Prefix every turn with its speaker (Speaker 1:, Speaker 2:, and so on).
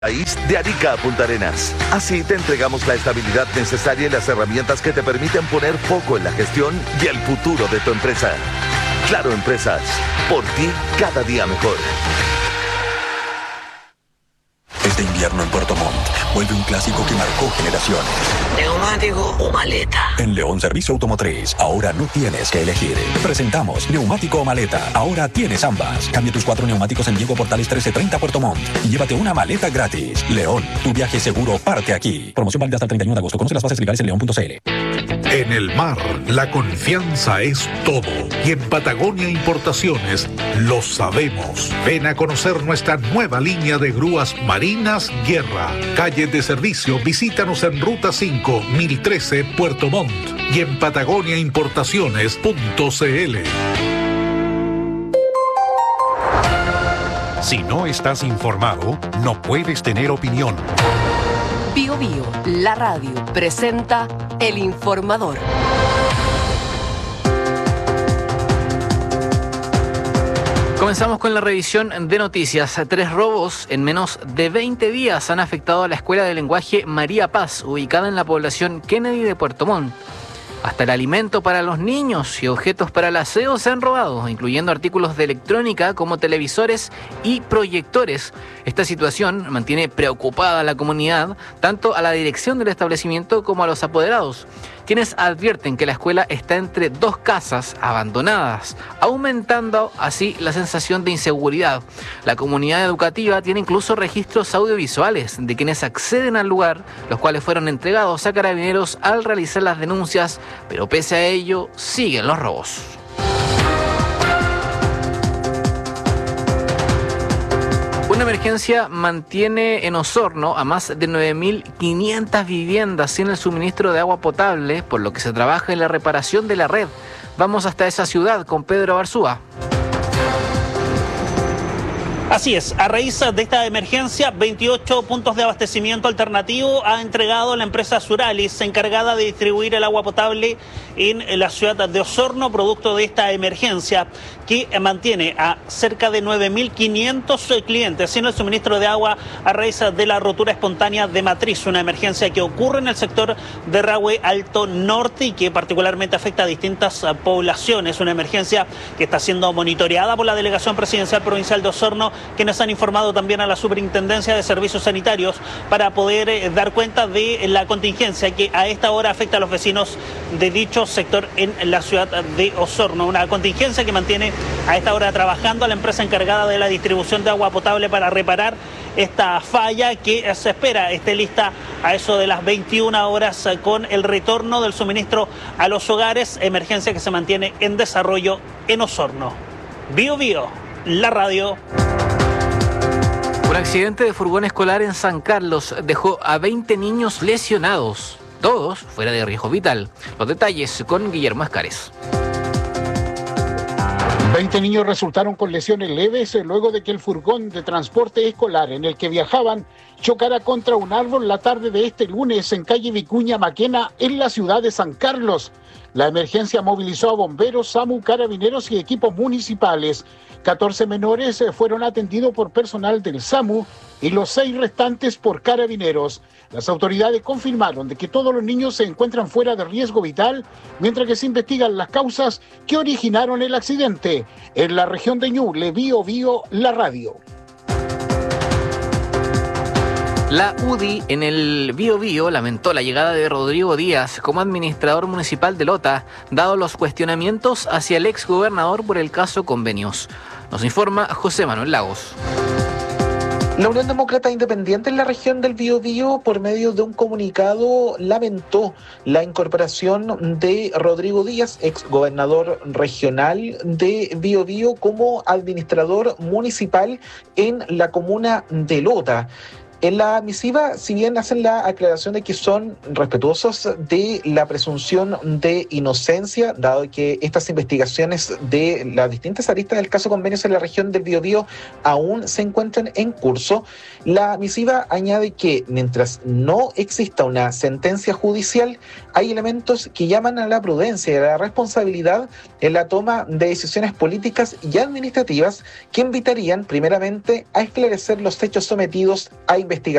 Speaker 1: País de Arica a Punta Arenas. Así te entregamos la estabilidad necesaria y las herramientas que te permiten poner foco en la gestión y el futuro de tu empresa. Claro Empresas, por ti cada día mejor.
Speaker 2: Este invierno en Puerto Montt vuelve un clásico que marcó generaciones.
Speaker 3: ¿Neumático o maleta?
Speaker 2: En León Servicio Automotriz, ahora no tienes que elegir. Presentamos neumático o maleta. Ahora tienes ambas. Cambia tus 4 neumáticos en Diego Portales 1330 Puerto Montt y llévate una maleta gratis. León, tu viaje seguro parte aquí. Promoción válida hasta el 31 de agosto. Conoce las bases legales en león.cl.
Speaker 4: En el mar, la confianza es todo. Y en Patagonia Importaciones lo sabemos. Ven a conocer nuestra nueva línea de grúas marinas Guerra. Calle de servicio, visítanos en Ruta 5, 1013, Puerto Montt. Y en patagoniaimportaciones.cl.
Speaker 5: Si no estás informado, no puedes tener opinión.
Speaker 6: Bio Bio, la radio, presenta El Informador.
Speaker 7: Comenzamos con la revisión de noticias. 3 robos en menos de 20 días han afectado a la Escuela de Lenguaje María Paz, ubicada en la población Kennedy de Puerto Montt. Hasta el alimento para los niños y objetos para el aseo se han robado, incluyendo artículos de electrónica como televisores y proyectores. Esta situación mantiene preocupada a la comunidad, tanto a la dirección del establecimiento como a los apoderados, quienes advierten que la escuela está entre 2 casas abandonadas, aumentando así la sensación de inseguridad. La comunidad educativa tiene incluso registros audiovisuales de quienes acceden al lugar, los cuales fueron entregados a Carabineros al realizar las denuncias, pero pese a ello siguen los robos. Una emergencia mantiene en Osorno a más de 9.500 viviendas sin el suministro de agua potable, por lo que se trabaja en la reparación de la red. Vamos hasta esa ciudad con Pedro Barzúa.
Speaker 8: Así es, a raíz de esta emergencia, 28 puntos de abastecimiento alternativo ha entregado la empresa Suralis, encargada de distribuir el agua potable en la ciudad de Osorno, producto de esta emergencia que mantiene a cerca de 9.500 clientes sin el suministro de agua a raíz de la rotura espontánea de matriz, una emergencia que ocurre en el sector de Rahue Alto Norte y que particularmente afecta a distintas poblaciones, una emergencia que está siendo monitoreada por la Delegación Presidencial Provincial de Osorno, quienes han informado también a la Superintendencia de Servicios Sanitarios para poder dar cuenta de la contingencia que a esta hora afecta a los vecinos de dicho sector en la ciudad de Osorno. Una contingencia que mantiene a esta hora trabajando a la empresa encargada de la distribución de agua potable para reparar esta falla que se espera esté lista a eso de las 21 horas con el retorno del suministro a los hogares, emergencia que se mantiene en desarrollo en Osorno. Bio Bio, la radio.
Speaker 7: Un accidente de furgón escolar en San Carlos dejó a 20 niños lesionados, todos fuera de riesgo vital. Los detalles con Guillermo Escares.
Speaker 9: 20 niños resultaron con lesiones leves luego de que el furgón de transporte escolar en el que viajaban chocara contra un árbol la tarde de este lunes en calle Vicuña Maquena, en la ciudad de San Carlos. La emergencia movilizó a bomberos, SAMU, carabineros y equipos municipales. 14 menores fueron atendidos por personal del SAMU y los 6 restantes por carabineros. Las autoridades confirmaron de que todos los niños se encuentran fuera de riesgo vital, mientras que se investigan las causas que originaron el accidente. En la región de Ñuble, Bio Bio, la radio.
Speaker 7: La UDI en el Bio Bio lamentó la llegada de Rodrigo Díaz como administrador municipal de Lota, dado los cuestionamientos hacia el exgobernador por el caso Convenios. Nos informa José Manuel Lagos.
Speaker 10: La Unión Demócrata Independiente en la región del Biobío, por medio de un comunicado, lamentó la incorporación de Rodrigo Díaz, exgobernador regional de Biobío, como administrador municipal en la comuna de Lota. En la misiva, si bien hacen la aclaración de que son respetuosos de la presunción de inocencia, dado que estas investigaciones de las distintas aristas del caso Convenios en la región del Biobío aún se encuentran en curso, la misiva añade que mientras no exista una sentencia judicial, hay elementos que llaman a la prudencia y a la responsabilidad en la toma de decisiones políticas y administrativas que invitarían primeramente a esclarecer los hechos sometidos a investigación investigación